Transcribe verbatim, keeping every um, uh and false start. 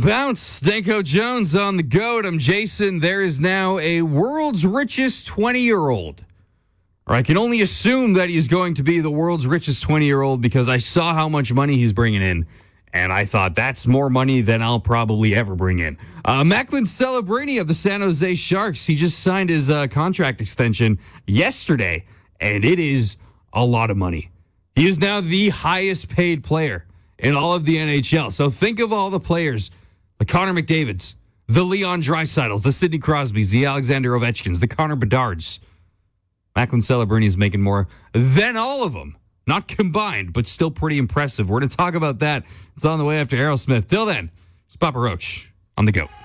Bounce, Danko Jones on the goat. I'm Jason. There is now a world's richest twenty-year-old. Or I can only assume that he's going to be the world's richest twenty-year-old because I saw how much money he's bringing in, and I thought that's more money than I'll probably ever bring in. Uh, Macklin Celebrini of the San Jose Sharks, he just signed his uh, contract extension yesterday, and it is a lot of money. He is now the highest paid player in all of the N H L. So think of all the players, the Connor McDavids, the Leon Draisaitl's, the Sidney Crosbys, the Alexander Ovechkins, the Connor Bedards. Macklin Celebrini is making more than all of them. Not combined, but still pretty impressive. We're going to talk about that. It's on the way after Aerosmith. Till then, it's Papa Roach on the go.